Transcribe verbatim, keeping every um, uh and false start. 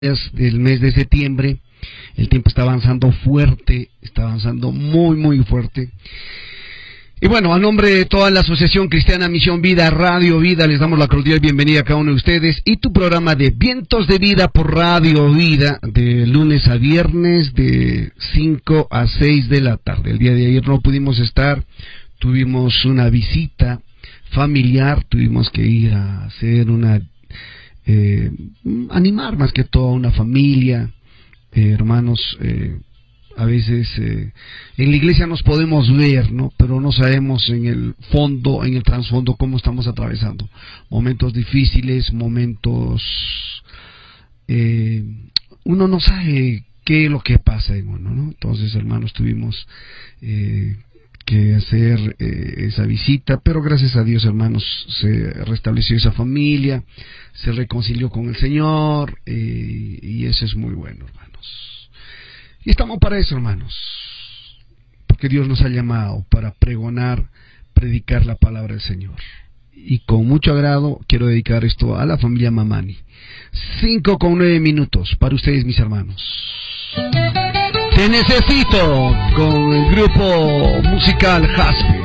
del mes de septiembre. El tiempo está avanzando fuerte, está avanzando muy muy fuerte. Y bueno, a nombre de toda la Asociación Cristiana Misión Vida, Radio Vida, les damos la cordial bienvenida a cada uno de ustedes y tu programa de Vientos de Vida por Radio Vida, de lunes a viernes, de cinco a seis de la tarde. El día de ayer no pudimos estar, tuvimos una visita familiar, tuvimos que ir a hacer una, eh, animar más que todo a una familia, eh, hermanos, eh, a veces eh, en la iglesia nos podemos ver, ¿no? Pero no sabemos en el fondo, en el trasfondo, cómo estamos atravesando momentos difíciles, momentos eh, uno no sabe qué es lo que pasa en uno, ¿no? Entonces, hermanos, tuvimos eh, que hacer eh, esa visita, pero gracias a Dios, hermanos, se restableció esa familia, se reconcilió con el Señor, eh, y eso es muy bueno, hermanos. Y estamos para eso, hermanos, porque Dios nos ha llamado para pregonar, predicar la palabra del Señor. Y con mucho agrado quiero dedicar esto a la familia Mamani. Cinco con nueve minutos para ustedes, mis hermanos. Te necesito con el grupo musical Jasper.